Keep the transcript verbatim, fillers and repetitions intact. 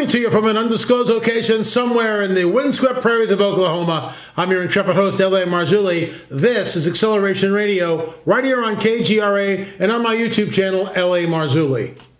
Coming to you from an undisclosed location somewhere in the windswept prairies of Oklahoma, I'm your intrepid host, L A. Marzulli. This is Acceleration Radio, right here on K G R A and on my YouTube channel, L A. Marzulli.